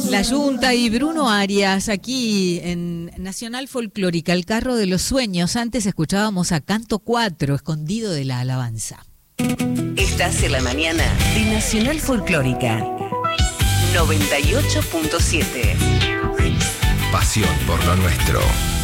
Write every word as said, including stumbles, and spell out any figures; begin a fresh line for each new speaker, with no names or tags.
La Yunta y Bruno Arias aquí en Nacional Folclórica, el carro de los sueños. Antes escuchábamos a Canto cuatro, Escondido de la Alabanza.
Estás en la mañana de Nacional Folclórica noventa y ocho punto siete.
Pasión por lo nuestro.